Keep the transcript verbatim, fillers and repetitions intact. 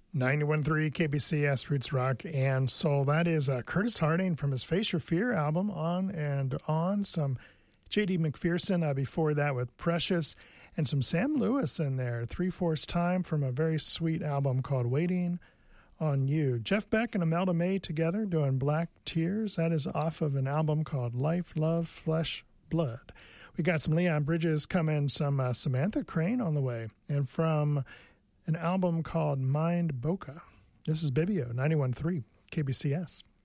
ninety-one point three K B C S Roots Rock and Soul. That is uh, Curtis Harding from his Face Your Fear album, On and On. Some J D McPherson uh, before that with Precious, and some Sam Lewis in there. Three-fourths time from a very sweet album called Waiting on You. Jeff Beck and Imelda May together doing Black Tears. That is off of an album called Life, Love, Flesh, Blood. We got some Leon Bridges coming, some uh, Samantha Crane on the way, and from an album called Mind Boca. This is Bivio, ninety-one point three K B C S.